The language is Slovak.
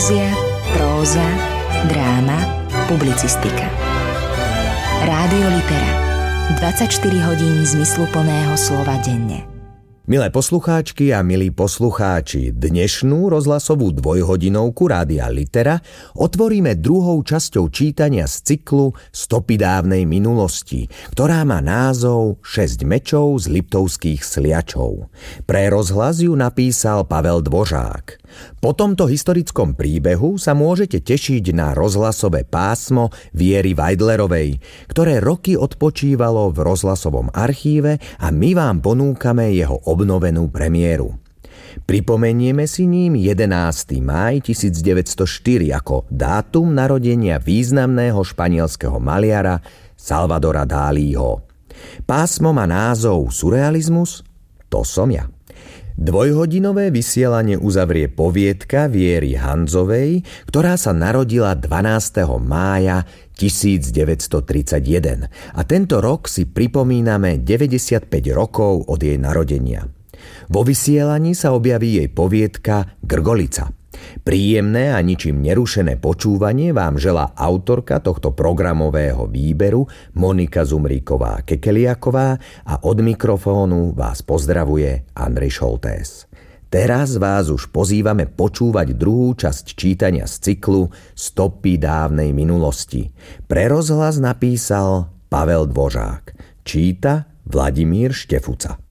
Poézia, próza, dráma, publicistika. Rádio Litera. 24 hodín zmysluplného slova denne. Milé poslucháčky a milí poslucháči, dnešnú rozhlasovú dvojhodinovku Rádia Litera otvoríme druhou časťou čítania z cyklu Stopy dávnej minulosti, ktorá má názov 6 mečov z Liptovských sliačov. Pre rozhlas ju napísal Pavel Dvořák. Po tomto historickom príbehu sa môžete tešiť na rozhlasové pásmo Viery Vajdlerovej, ktoré roky odpočívalo v rozhlasovom archíve a my vám ponúkame jeho obnovenú premiéru. Pripomenieme si ním 11. máj 1904 ako dátum narodenia významného španielského maliara Salvadora Dalího. Pásmo má názov Surrealizmus? To som ja. Dvojhodinové vysielanie uzavrie poviedka Viery Hanzovej, ktorá sa narodila 12. mája 1931 a tento rok si pripomíname 95 rokov od jej narodenia. Vo vysielaní sa objaví jej poviedka Grgolica. Príjemné a ničím nerušené počúvanie vám želá autorka tohto programového výberu Monika Zumríková-Kekeliaková a od mikrofónu vás pozdravuje Andrej Šoltés. Teraz vás už pozývame počúvať druhú časť čítania z cyklu Stopy dávnej minulosti. Pre rozhlas napísal Pavel Dvořák. Číta Vladimír Štefuca.